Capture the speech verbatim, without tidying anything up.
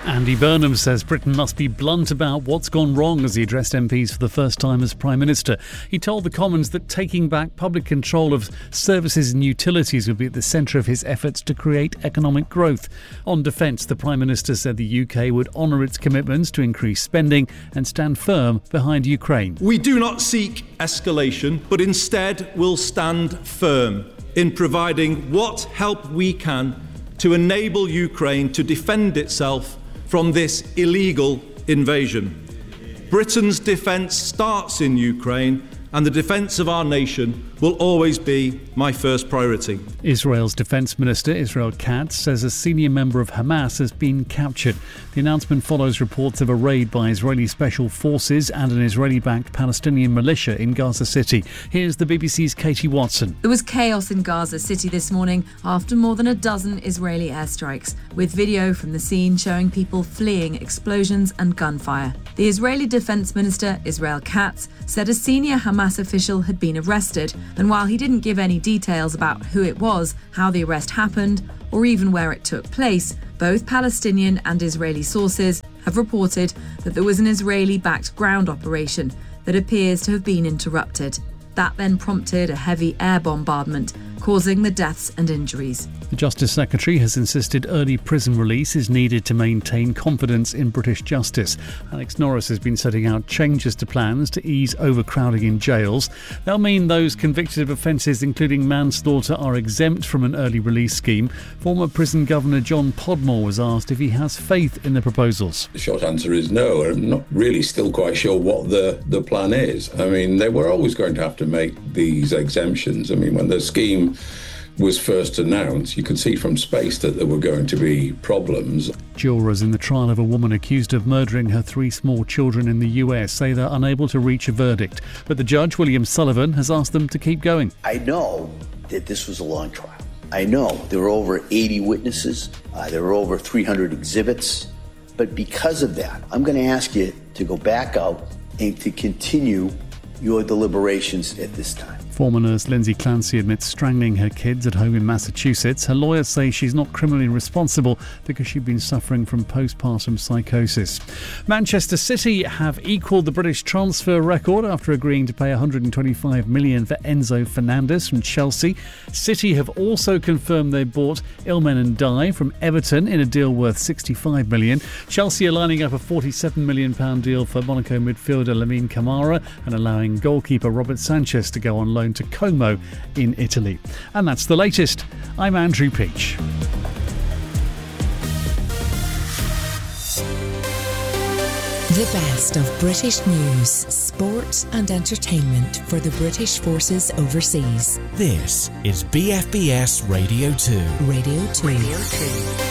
Andy Burnham says Britain must be blunt about what's gone wrong as he addressed M Ps for the first time as Prime Minister. He told the Commons that taking back public control of services and utilities would be at the centre of his efforts to create economic growth. On defence, the Prime Minister said the U K would honour its commitments to increase spending and stand firm behind Ukraine. We do not seek escalation, but instead will stand firm in providing what help we can to enable Ukraine to defend itself from this illegal invasion. Britain's defence starts in Ukraine, and the defence of our nation will always be my first priority. Israel's Defence Minister Israel Katz says a senior member of Hamas has been captured. The announcement follows reports of a raid by Israeli special forces and an Israeli-backed Palestinian militia in Gaza City. Here's the B B C's Katie Watson. There was chaos in Gaza City this morning after more than a dozen Israeli airstrikes, with video from the scene showing people fleeing explosions and gunfire. The Israeli Defence Minister Israel Katz said a senior Hamas official had been arrested, and while he didn't give any details about who it was, how the arrest happened, or even where it took place, both Palestinian and Israeli sources have reported that there was an Israeli-backed ground operation that appears to have been interrupted. That then prompted a heavy air bombardment, causing the deaths and injuries. The Justice Secretary has insisted early prison release is needed to maintain confidence in British justice. Alex Norris has been setting out changes to plans to ease overcrowding in jails. They'll mean those convicted of offences including manslaughter are exempt from an early release scheme. Former prison governor John Podmore was asked if he has faith in the proposals. The short answer is no. I'm not really still quite sure what the, the plan is. I mean, they were always going to have to make these exemptions. I mean, when the scheme was first announced, you could see from space that there were going to be problems. Jurors in the trial of a woman accused of murdering her three small children in the U S say they're unable to reach a verdict. But the judge, William Sullivan, has asked them to keep going. I know that this was a long trial. I know there were over eighty witnesses. Uh, there were over three hundred exhibits. But because of that, I'm going to ask you to go back out and to continue your deliberations at this time. Former nurse Lindsay Clancy admits strangling her kids at home in Massachusetts. Her lawyers say she's not criminally responsible because she'd been suffering from postpartum psychosis. Manchester City have equalled the British transfer record after agreeing to pay one hundred twenty-five million dollars for Enzo Fernandez from Chelsea. City have also confirmed they bought Ilmen Ndiaye from Everton in a deal worth sixty-five million dollars. Chelsea are lining up a forty-seven million pounds deal for Monaco midfielder Lamine Camara and allowing goalkeeper Robert Sanchez to go on loan to Como in Italy. And that's the latest. I'm Andrew Peach. The best of British news, sport and entertainment for the British forces overseas. This is B F B S Radio two. Radio two. Radio two.